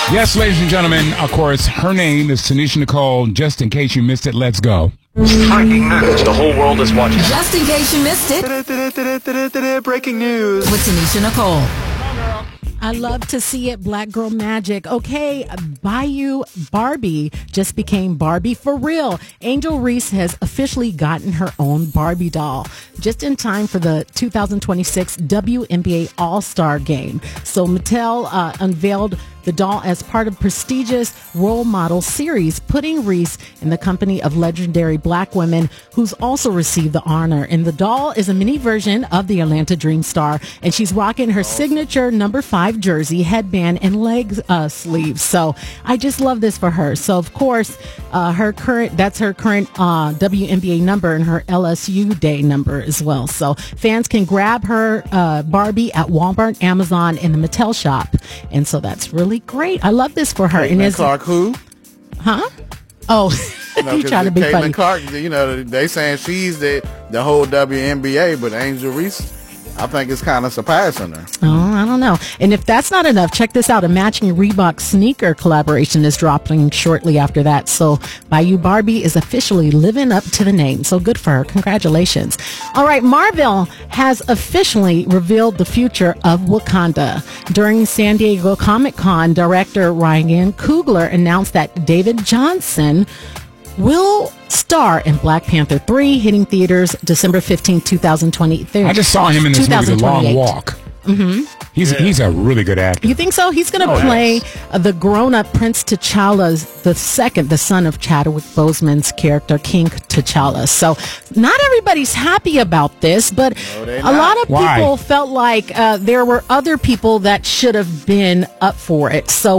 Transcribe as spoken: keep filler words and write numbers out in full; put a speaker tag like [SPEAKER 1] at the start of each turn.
[SPEAKER 1] Yes, ladies and gentlemen, of course, her name is Tanisha Nicole. Just in case you missed it, let's go.
[SPEAKER 2] Breaking news. The whole world is watching.
[SPEAKER 3] Just in case you missed it.
[SPEAKER 2] Breaking news.
[SPEAKER 3] With Tanisha Nicole.
[SPEAKER 4] I love to see it. Black girl magic. Okay, Bayou Barbie just became Barbie for real. Angel Reese has officially gotten her own Barbie doll just in time for the two thousand twenty-six W N B A All-Star Game. So Mattel uh, unveiled the doll as part of prestigious role model series, putting Reese in the company of legendary black women who's also received the honor. And the doll is a mini version of the Atlanta Dream star, and she's rocking her signature number five jersey, headband, and leg uh, sleeves. So I just love this for her. So of course, uh, her current that's her current uh, W N B A number and her L S U Day number as well. So fans can grab her uh, Barbie at Walmart, Amazon, and the Mattel shop, and so that's really great. I love this for her.
[SPEAKER 5] Caitlin
[SPEAKER 4] and
[SPEAKER 5] Clark, who?
[SPEAKER 4] Huh? Oh,
[SPEAKER 5] You, know,
[SPEAKER 4] you trying to be
[SPEAKER 5] Caitlin
[SPEAKER 4] funny.
[SPEAKER 5] Clark, you know, they saying she's the the whole W N B A, but Angel Reese, I think it's kind of surpassing her.
[SPEAKER 4] Oh, I don't know. And if that's not enough, check this out. A matching Reebok sneaker collaboration is dropping shortly after that. So Bayou Barbie is officially living up to the name. So good for her. Congratulations. All right. Marvel has officially revealed the future of Wakanda. During San Diego Comic-Con, director Ryan Coogler announced that David Johnson will star in Black Panther three, hitting theaters December fifteenth, twenty twenty-three.
[SPEAKER 1] I just saw him in this movie, The Long Walk.
[SPEAKER 4] Mm-hmm.
[SPEAKER 1] He's
[SPEAKER 5] Yeah.
[SPEAKER 1] he's a really good actor.
[SPEAKER 4] You think so? He's going to
[SPEAKER 1] Oh,
[SPEAKER 4] play
[SPEAKER 1] yes.
[SPEAKER 4] uh, the grown-up Prince T'Challa the second, the son of Chadwick Boseman's character, King T'Challa. So not everybody's happy about this, but
[SPEAKER 5] No, they're
[SPEAKER 4] a
[SPEAKER 5] not.
[SPEAKER 4] lot of
[SPEAKER 1] Why?
[SPEAKER 4] people felt like uh, there were other people that should have been up for it. So